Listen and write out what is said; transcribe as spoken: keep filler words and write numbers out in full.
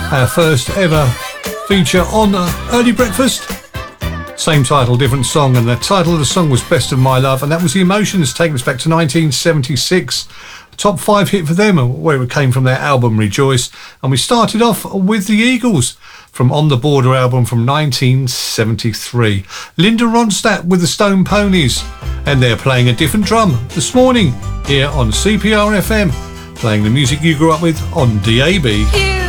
Our first ever feature on Early Breakfast. Same title, different song, and the title of the song was Best of My Love, and that was The Emotions, taking us back to nineteen seventy-six. Top five hit for them, where it came from their album Rejoice. And we started off with the Eagles from On the Border album from nineteen seventy-three. Linda Ronstadt with the Stone Ponies, and they're playing a different drum this morning here on C P R F M, playing the music you grew up with on D A B. You